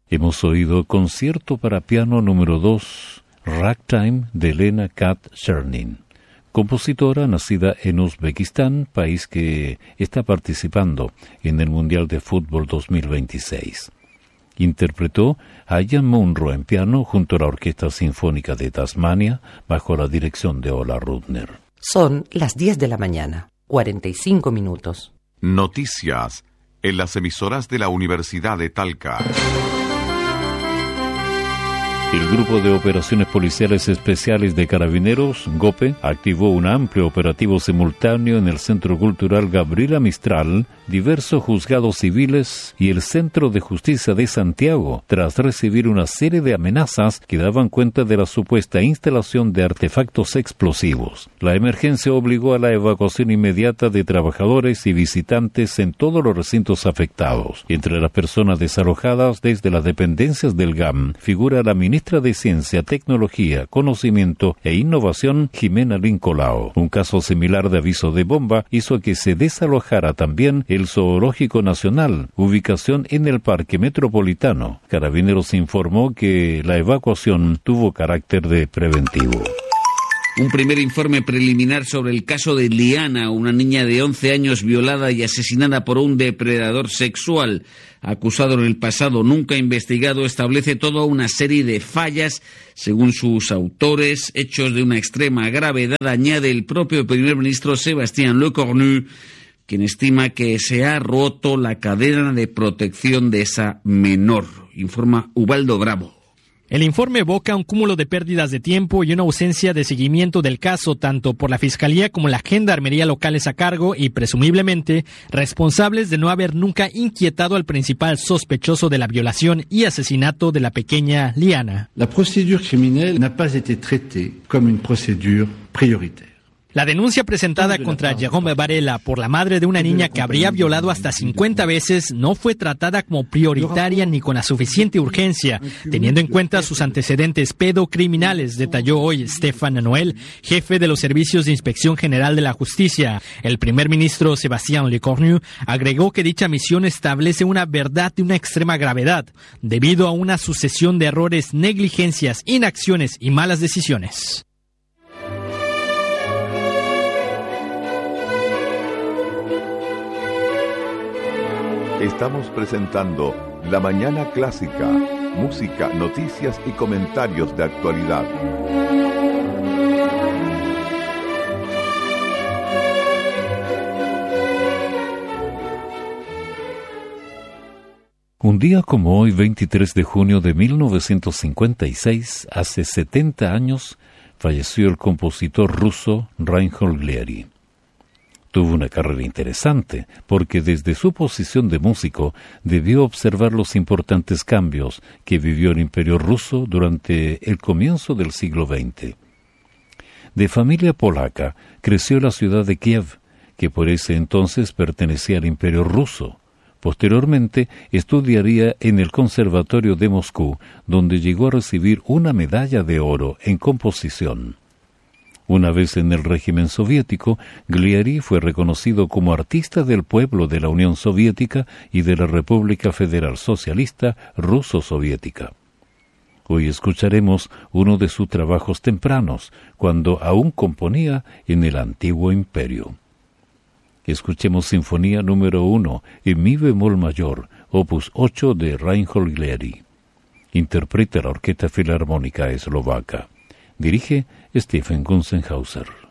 Hemos oído Concierto para piano número 2, Ragtime, de Lena Kat-Chernin, compositora nacida en Uzbekistán, país que está participando en el Mundial de Fútbol 2026. Interpretó a Ian Munro en piano junto a la Orquesta Sinfónica de Tasmania, bajo la dirección de Ola Rudner. Son las 10 de la mañana, 45 minutos. Noticias en las emisoras de la Universidad de Talca. El Grupo de Operaciones Policiales Especiales de Carabineros, GOPE, activó un amplio operativo simultáneo en el Centro Cultural Gabriela Mistral, diversos juzgados civiles y el Centro de Justicia de Santiago, tras recibir una serie de amenazas que daban cuenta de la supuesta instalación de artefactos explosivos. La emergencia obligó a la evacuación inmediata de trabajadores y visitantes en todos los recintos afectados. Entre las personas desalojadas desde las dependencias del GAM figura la ministra de Ciencia, Tecnología, Conocimiento e Innovación, Jimena Lincolao. Un caso similar de aviso de bomba hizo que se desalojara también el Zoológico Nacional, ubicación en el Parque Metropolitano. Carabineros informó que la evacuación tuvo carácter de preventivo. Un primer informe preliminar sobre el caso de Liana, una niña de 11 años violada y asesinada por un depredador sexual, acusado en el pasado, nunca investigado, establece toda una serie de fallas, según sus autores, hechos de una extrema gravedad, añade el propio primer ministro Sébastien Lecornu, quien estima que se ha roto la cadena de protección de esa menor, informa Ubaldo Bravo. El informe evoca un cúmulo de pérdidas de tiempo y una ausencia de seguimiento del caso, tanto por la Fiscalía como la Gendarmería locales a cargo y, presumiblemente, responsables de no haber nunca inquietado al principal sospechoso de la violación y asesinato de la pequeña Liana. La procédure criminelle n'a pas été traitée comme une procédure prioritaire. La denuncia presentada contra Jérôme Varela por la madre de una niña que habría violado hasta 50 veces no fue tratada como prioritaria ni con la suficiente urgencia, teniendo en cuenta sus antecedentes pedocriminales, detalló hoy Stéphane Noël, jefe de los Servicios de Inspección General de la Justicia. El primer ministro Sébastien Lecornu agregó que dicha misión establece una verdad de una extrema gravedad, debido a una sucesión de errores, negligencias, inacciones y malas decisiones. Estamos presentando La Mañana Clásica, música, noticias y comentarios de actualidad. Un día como hoy, 23 de junio de 1956, hace 70 años, falleció el compositor ruso Reinhold Gliari. Tuvo una carrera interesante, porque desde su posición de músico debió observar los importantes cambios que vivió el Imperio ruso durante el comienzo del siglo XX. De familia polaca, creció en la ciudad de Kiev, que por ese entonces pertenecía al Imperio ruso. Posteriormente, estudiaría en el Conservatorio de Moscú, donde llegó a recibir una medalla de oro en composición. Una vez en el régimen soviético, Gliari fue reconocido como artista del pueblo de la Unión Soviética y de la República Federal Socialista Ruso-Soviética. Hoy escucharemos uno de sus trabajos tempranos, cuando aún componía en el antiguo imperio. Escuchemos Sinfonía número 1 en mi bemol mayor, opus 8 de Reinhold Gliari. Interpreta la Orquesta Filarmónica Eslovaca. Dirige Stephen Gunzenhauser.